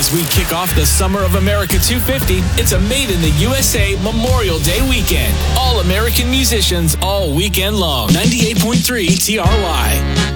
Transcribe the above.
As we kick off the Summer of America 250, it's a Made in the USA Memorial Day weekend. All American musicians all weekend long. 98.3 TRY.